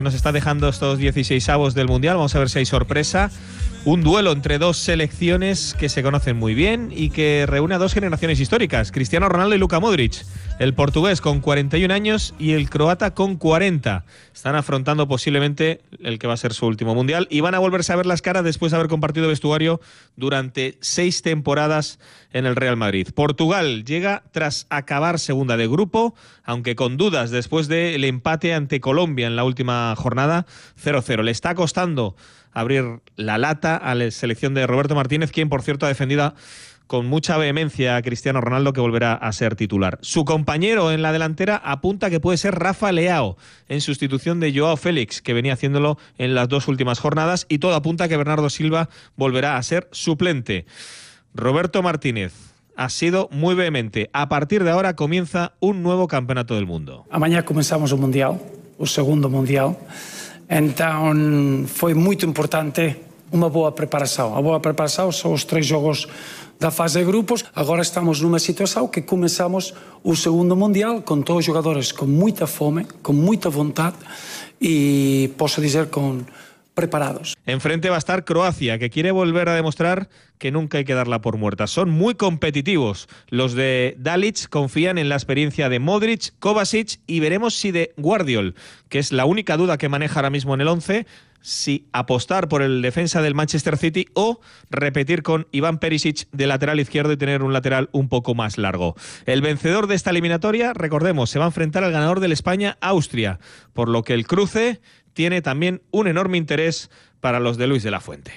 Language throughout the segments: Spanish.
Nos está dejando estos 16avos del Mundial. Vamos a ver si hay sorpresa. Un duelo entre dos selecciones que se conocen muy bien y que reúne a dos generaciones históricas, Cristiano Ronaldo y Luka Modric. El portugués con 41 años y el croata con 40. Están afrontando posiblemente el que va a ser su último Mundial y van a volverse a ver las caras después de haber compartido vestuario durante 6 temporadas en el Real Madrid. Portugal llega tras acabar segunda de grupo, aunque con dudas después del empate ante Colombia en la última jornada, 0-0. Le está costando abrir la lata a la selección de Roberto Martínez, quien por cierto ha defendido con mucha vehemencia a Cristiano Ronaldo, que volverá a ser titular. Su compañero en la delantera apunta que puede ser Rafa Leao, en sustitución de Joao Félix, que venía haciéndolo en las 2 últimas jornadas, y todo apunta a que Bernardo Silva volverá a ser suplente. Roberto Martínez ha sido muy vehemente. A partir de ahora comienza un nuevo campeonato del mundo. Amanhã começamos o Mundial, o segundo Mundial. Então foi muito importante uma boa preparação. A boa preparação são os 3 jogos da fase de grupos. Agora estamos numa situação que começamos o segundo Mundial com todos os jogadores com muita fome, com muita vontade e posso dizer com preparados. Enfrente va a estar Croacia, que quiere volver a demostrar que nunca hay que darla por muerta. Son muy competitivos. Los de Dalic confían en la experiencia de Modric, Kovacic y veremos si de Guardiol, que es la única duda que maneja ahora mismo en el 11, si apostar por el defensa del Manchester City o repetir con Iván Perisic de lateral izquierdo y tener un lateral un poco más largo. El vencedor de esta eliminatoria, recordemos, se va a enfrentar al ganador del España-Austria, por lo que el cruce tiene también un enorme interés para los de Luis de la Fuente.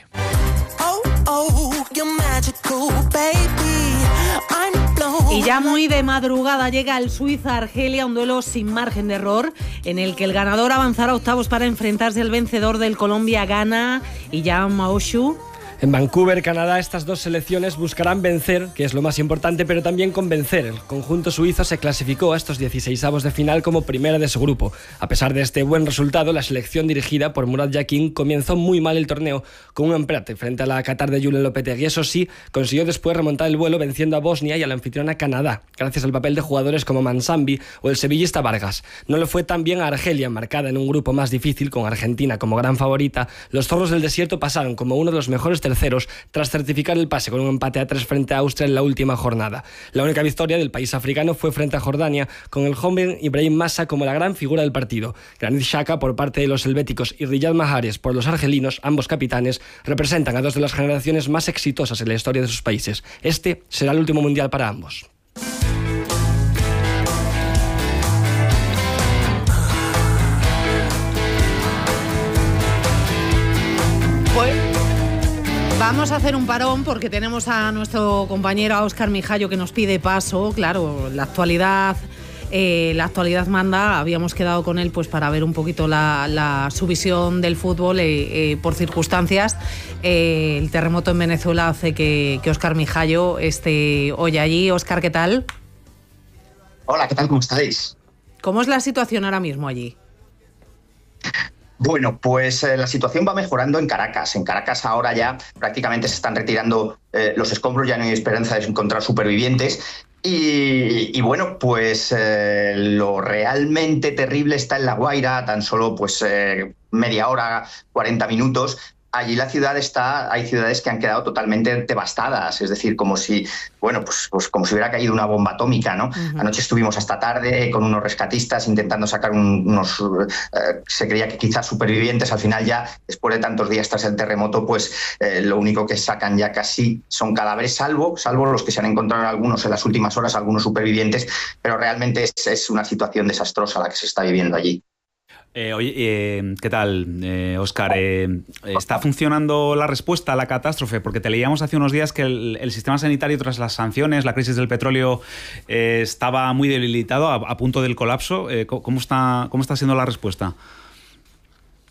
Y ya muy de madrugada llega el Suiza-Argelia, un duelo sin margen de error, en el que el ganador avanzará a octavos para enfrentarse al vencedor del Colombia-Ghana y Jan Maoshu. En Vancouver, Canadá, estas dos selecciones buscarán vencer, que es lo más importante, pero también convencer. El conjunto suizo se clasificó a estos 16avos de final como primera de su grupo. A pesar de este buen resultado, la selección dirigida por Murat Yakin comenzó muy mal el torneo con un empate frente a la Qatar de Julen Lopetegui. Eso sí, consiguió después remontar el vuelo venciendo a Bosnia y a la anfitriona Canadá, gracias al papel de jugadores como Mansambi o el sevillista Vargas. No le fue tan bien a Argelia, marcada en un grupo más difícil con Argentina como gran favorita. Los zorros del desierto pasaron como uno de los mejores terceros tras certificar el pase con un empate a 3 frente a Austria en la última jornada. La única victoria del país africano fue frente a Jordania, con el joven Ibrahim Massa como la gran figura del partido. Granit Xhaka por parte de los helvéticos y Riyad Mahrez por los argelinos, ambos capitanes, representan a 2 de las generaciones más exitosas en la historia de sus países. Este será el último mundial para ambos. Vamos a hacer un parón porque tenemos a nuestro compañero Óscar Mijallo que nos pide paso. Claro, la actualidad manda. Habíamos quedado con él pues para ver un poquito su visión del fútbol por circunstancias. El terremoto en Venezuela hace que Óscar Mijallo esté hoy allí. Óscar, ¿qué tal? Hola, ¿qué tal? ¿Cómo estáis? ¿Cómo es la situación ahora mismo allí? Bueno, pues la situación va mejorando en Caracas. En Caracas ahora ya prácticamente se están retirando los escombros, ya no hay esperanza de encontrar supervivientes. Y bueno, pues lo realmente terrible está en La Guaira, tan solo pues media hora, 40 minutos. Allí la ciudad hay ciudades que han quedado totalmente devastadas, es decir, como si, bueno, pues como si hubiera caído una bomba atómica, ¿no? Uh-huh. Anoche estuvimos hasta tarde con unos rescatistas intentando sacar se creía que quizás supervivientes. Al final ya, después de tantos días tras el terremoto, pues lo único que sacan ya casi son cadáveres, salvo los que se han encontrado algunos en las últimas horas, algunos supervivientes, pero realmente es una situación desastrosa la que se está viviendo allí. Oye, ¿qué tal, Óscar? ¿Está funcionando la respuesta a la catástrofe? Porque te leíamos hace unos días que el sistema sanitario, tras las sanciones, la crisis del petróleo, estaba muy debilitado, a punto del colapso. ¿Cómo está siendo la respuesta?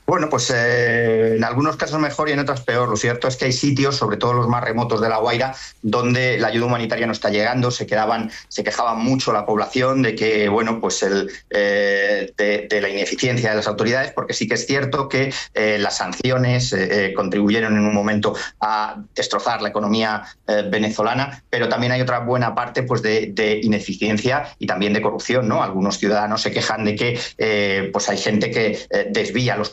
Bueno, pues en algunos casos mejor y en otros peor. Lo cierto es que hay sitios, sobre todo los más remotos de La Guaira, donde la ayuda humanitaria no está llegando. Se quejaban mucho la población de que, bueno, pues de la ineficiencia de las autoridades, porque sí que es cierto que las sanciones contribuyeron en un momento a destrozar la economía venezolana, pero también hay otra buena parte pues de ineficiencia y también de corrupción, ¿no? Algunos ciudadanos se quejan de que pues hay gente que desvía los